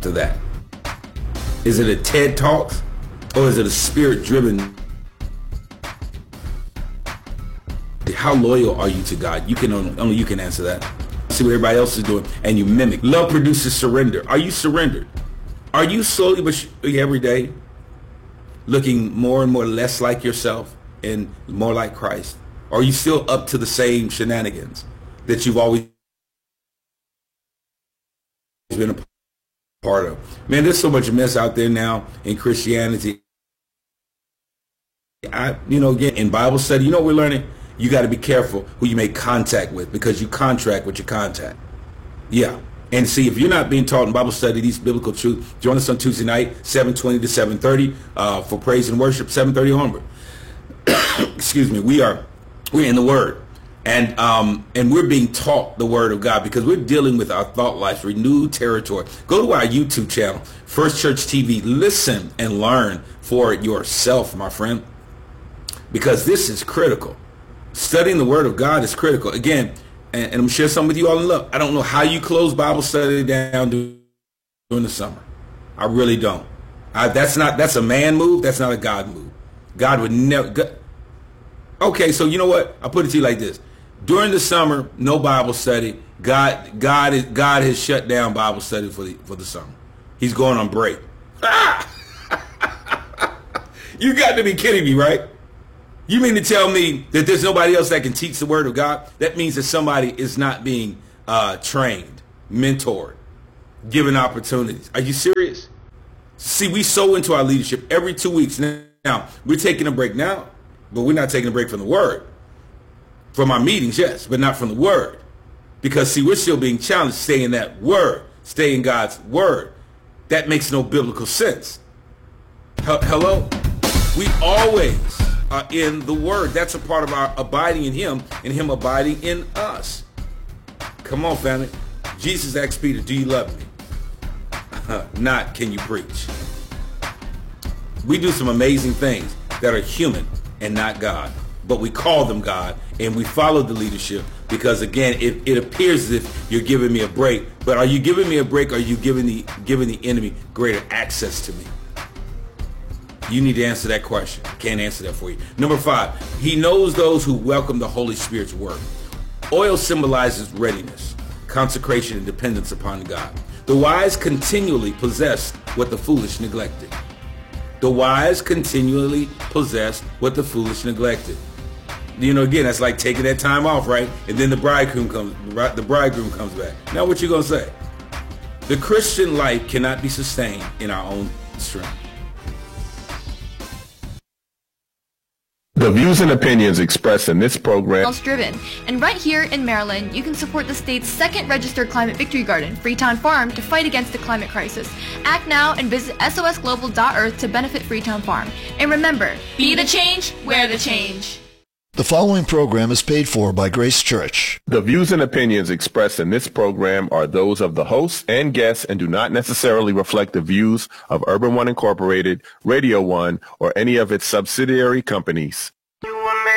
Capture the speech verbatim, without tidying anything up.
after that? Is it a TED Talks or is it a spirit-driven? How loyal are you to God? You can only, only you can answer that. See what everybody else is doing and you mimic. Love produces surrender. Are you surrendered? Are you slowly but surely every day looking more and more less like yourself and more like Christ? Or are you still up to the same shenanigans that you've always been a part of? Man, there's so much mess out there now in Christianity. I, you know, again, in Bible study, you know what we're learning? You got to be careful who you make contact with because you contract with your contact. Yeah. And see, if you're not being taught in Bible study these biblical truths, join us on Tuesday night, seven twenty to seven thirty uh, for praise and worship, seven thirty onward. Excuse me. We are we're in the Word. And um, and we're being taught the Word of God because we're dealing with our thought life, renewed territory. Go to our YouTube channel, First Church T V. Listen and learn for yourself, my friend, because this is critical. Studying the Word of God is critical. Again, and, and I'm going to share some with you all in love. I don't know how you close Bible study down during the summer. I really don't. I, that's not. That's a man move. That's not a God move. God would never. God, okay, so you know what? I'll put it to you like this. During the summer, no Bible study. God, God, is, God has shut down Bible study for the for the summer. He's going on break. Ah! You got to be kidding me, right? You mean to tell me that there's nobody else that can teach the Word of God? That means that somebody is not being uh, trained, mentored, given opportunities. Are you serious? See, we sow into our leadership every two weeks. Now, we're taking a break now, but we're not taking a break from the Word. From our meetings, yes, but not from the Word. Because, see, we're still being challenged to stay in that Word, stay in God's Word. That makes no biblical sense. Hello? We always are in the Word. That's a part of our abiding in Him and Him abiding in us. Come on, family. Jesus asked Peter, do you love me? Not, can you preach? We do some amazing things that are human and not God. But we call them God, and we follow the leadership because, again, it, it appears as if you're giving me a break. But are you giving me a break, or are you giving the, giving the enemy greater access to me? You need to answer that question. I can't answer that for you. Number five, he knows those who welcome the Holy Spirit's work. Oil symbolizes readiness, consecration, and dependence upon God. The wise continually possess what the foolish neglected. The wise continually possess what the foolish neglected. You know, again, that's like taking that time off, right? And then the bridegroom comes, the bridegroom comes back. Now, what you gonna say? The Christian life cannot be sustained in our own strength. The views and opinions expressed in this program driven. And right here in Maryland, you can support the state's second registered climate victory garden, Freetown Farm, to fight against the climate crisis. Act now and visit S O S global dot org to benefit Freetown Farm. And remember, be the change, wear the change. The following program is paid for by Grace Church. The views and opinions expressed in this program are those of the hosts and guests and do not necessarily reflect the views of Urban One Incorporated, Radio One, or any of its subsidiary companies.